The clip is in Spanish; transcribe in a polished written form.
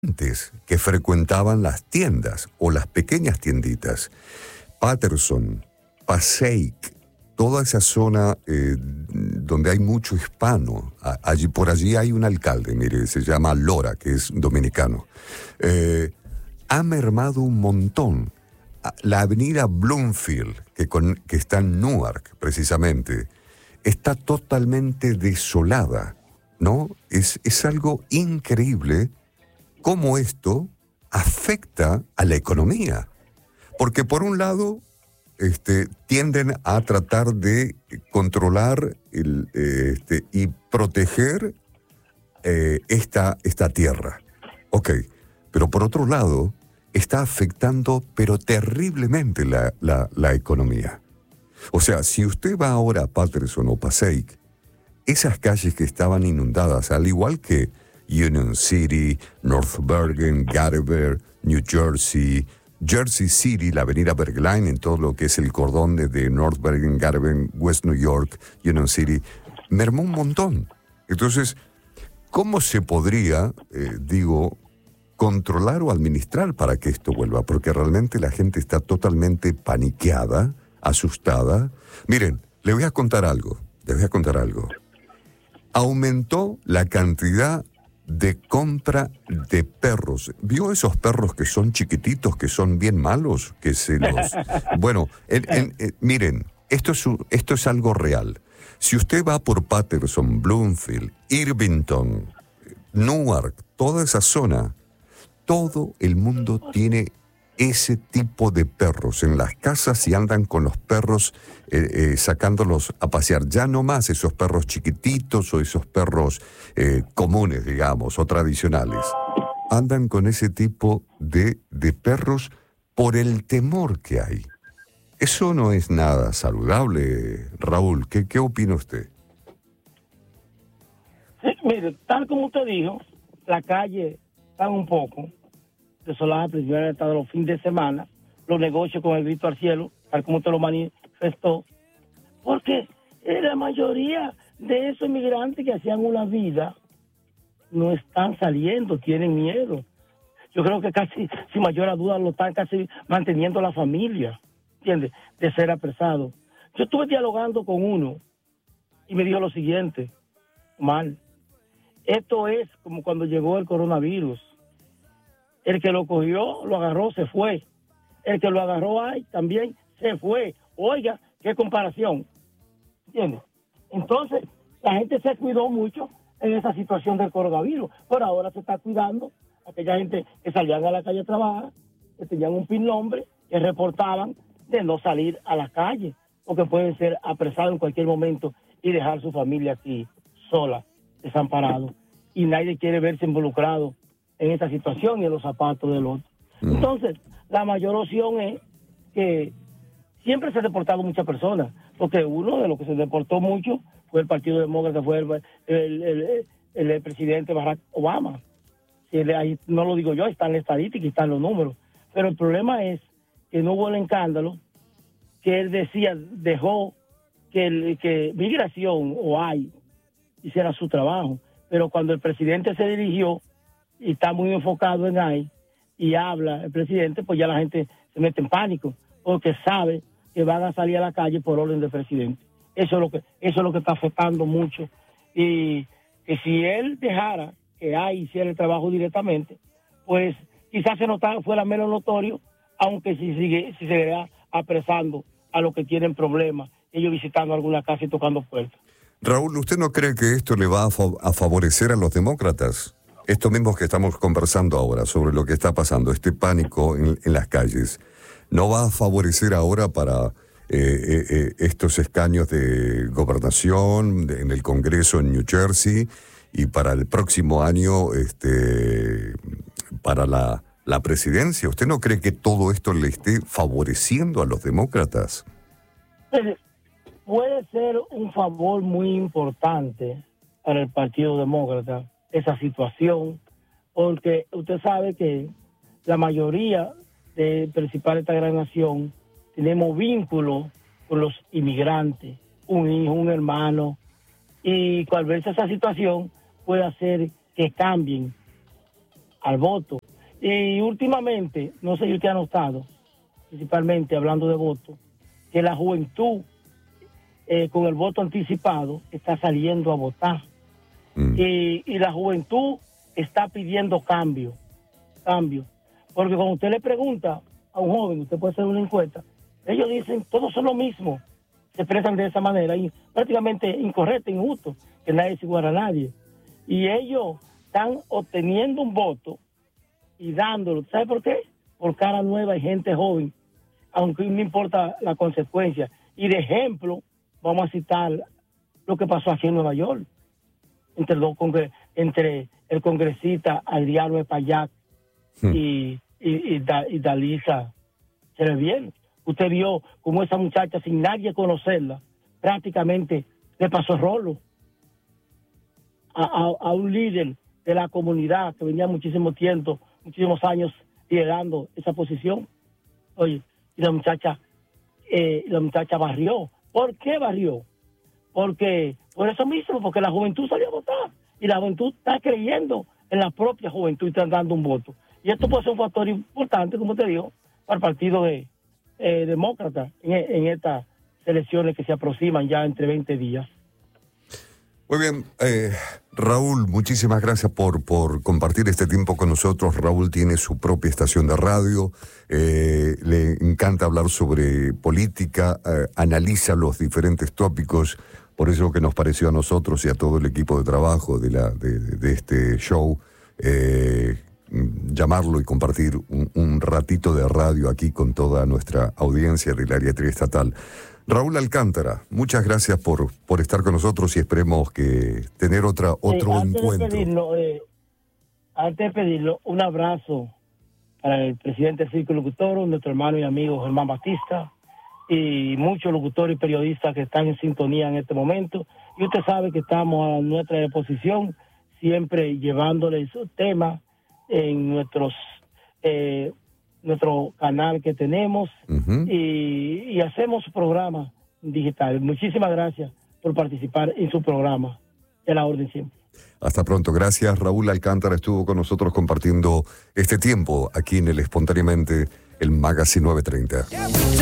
que frecuentaban las tiendas o las pequeñas tienditas. Patterson, Passaic, toda esa zona donde hay mucho hispano. Por allí hay un alcalde, mire, se llama Lora, que es dominicano. Ha mermado un montón. La avenida Bloomfield, que está en Newark, precisamente, está totalmente desolada, ¿no? Es algo increíble cómo esto afecta a la economía. Porque por un lado, tienden a tratar de controlar y proteger esta tierra. Ok, pero por otro lado, está afectando pero terriblemente la economía. O sea, si usted va ahora a Patterson o Passaic, esas calles que estaban inundadas, al igual que Union City, North Bergen, Gather, New Jersey, Jersey City, la avenida Bergline, en todo lo que es el cordón de North Bergen, Gather, West New York, Union City, mermó un montón. Entonces, ¿cómo se podría, controlar o administrar para que esto vuelva? Porque realmente la gente está totalmente paniqueada, asustada. Miren, le voy a contar algo. Aumentó la cantidad de compra de perros. ¿Vio esos perros que son chiquititos, que son bien malos? Que se los... Bueno, miren, esto es algo real. Si usted va por Patterson, Bloomfield, Irvington, Newark, toda esa zona, todo el mundo tiene ese tipo de perros en las casas y andan con los perros sacándolos a pasear. Ya no más esos perros chiquititos o esos perros comunes, digamos, o tradicionales. Andan con ese tipo de perros por el temor que hay. Eso no es nada saludable, Raúl. ¿Qué opina usted? Sí, mire, tal como usted dijo, la calle está un poco desolada, principalmente hasta los fines de semana, los negocios con el grito al cielo, tal como usted lo manifestó, porque la mayoría de esos inmigrantes que hacían una vida no están saliendo, tienen miedo. Yo creo que casi, sin mayor duda, lo están casi manteniendo la familia, ¿entiendes?, de ser apresado. Yo estuve dialogando con uno y me dijo lo siguiente: mal, esto es como cuando llegó el coronavirus. El que lo cogió, lo agarró, se fue. El que lo agarró ahí también se fue. Oiga, qué comparación. ¿Entiendes? Entonces, la gente se cuidó mucho en esa situación del coronavirus. Por ahora se está cuidando aquella gente que salían a la calle a trabajar, que tenían un PIN nombre, que reportaban de no salir a la calle, porque pueden ser apresados en cualquier momento y dejar su familia aquí sola, desamparado. Y nadie quiere verse involucrado en esta situación y en los zapatos del otro. Entonces, la mayor opción es que siempre se han deportado muchas personas, porque uno de los que se deportó mucho fue el Partido Demócrata, fue el presidente Barack Obama. Ahí no lo digo yo, están las estadísticas y están los números. Pero el problema es que no hubo el escándalo que él decía, dejó que migración o hay hiciera su trabajo. Pero cuando el presidente se dirigió y está muy enfocado en ahí, y habla el presidente, pues ya la gente se mete en pánico, porque sabe que van a salir a la calle por orden del presidente. Eso es lo que está afectando mucho. Y que si él dejara que ahí hiciera el trabajo directamente, pues quizás fuera menos notorio, aunque si seguirá apresando a los que tienen problemas, ellos visitando alguna casa y tocando puertas. Raúl, ¿usted no cree que esto le va a favorecer a los demócratas? Esto mismo que estamos conversando ahora sobre lo que está pasando, este pánico en las calles, ¿no va a favorecer ahora para estos escaños de gobernación en el Congreso en New Jersey y para el próximo año para la presidencia? ¿Usted no cree que todo esto le esté favoreciendo a los demócratas? Puede ser un favor muy importante para el Partido Demócrata esa situación, porque usted sabe que la mayoría de principales de esta gran nación tenemos vínculos con los inmigrantes, un hijo, un hermano, y cual vez esa situación puede hacer que cambien al voto. Y últimamente, no sé si usted ha notado, principalmente hablando de voto, que la juventud con el voto anticipado está saliendo a votar. Y la juventud está pidiendo cambio. Porque cuando usted le pregunta a un joven, usted puede hacer una encuesta, ellos dicen, todos son lo mismo. Se expresan de esa manera, prácticamente incorrecto, injusto, que nadie es igual a nadie. Y ellos están obteniendo un voto y dándolo. ¿Sabe por qué? Por cara nueva y gente joven, aunque no importa la consecuencia. Y de ejemplo, vamos a citar lo que pasó aquí en Nueva York, entre el congresista Adriano Espaillat y Dalisa Cereviel. Usted vio cómo esa muchacha, sin nadie conocerla, prácticamente le pasó el rolo a un líder de la comunidad que venía muchísimos años liderando esa posición. Oye, y la muchacha barrió. ¿Por qué barrió? Porque por eso mismo, porque la juventud salió a votar y la juventud está creyendo en la propia juventud y está dando un voto. Y esto puede ser un factor importante, como te digo, para el partido demócrata en estas elecciones que se aproximan ya entre 20 días. Muy bien, Raúl, muchísimas gracias por compartir este tiempo con nosotros. Raúl tiene su propia estación de radio, le encanta hablar sobre política, analiza los diferentes tópicos, por eso que nos pareció a nosotros y a todo el equipo de trabajo de este show, llamarlo y compartir un ratito de radio aquí con toda nuestra audiencia de la área triestatal. Raúl Alcántara, muchas gracias por estar con nosotros y esperemos que tener otro encuentro. Antes de pedirlo, un abrazo para el presidente del Círculo Locutor, nuestro hermano y amigo Germán Batista, y muchos locutores y periodistas que están en sintonía en este momento. Y usted sabe que estamos a nuestra disposición, siempre llevándole esos temas en nuestro canal que tenemos, y hacemos programas digitales. Muchísimas gracias por participar en su programa. De la orden siempre. Hasta pronto. Gracias. Raúl Alcántara estuvo con nosotros compartiendo este tiempo aquí en el Espontáneamente, el Magazine 930.